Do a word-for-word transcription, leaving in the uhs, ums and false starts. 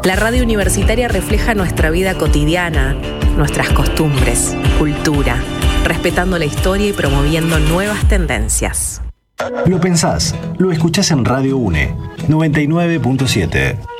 La radio universitaria refleja nuestra vida cotidiana, nuestras costumbres, cultura, respetando la historia y promoviendo nuevas tendencias. Lo pensás, lo escuchás en Radio UNE, noventa y nueve punto siete.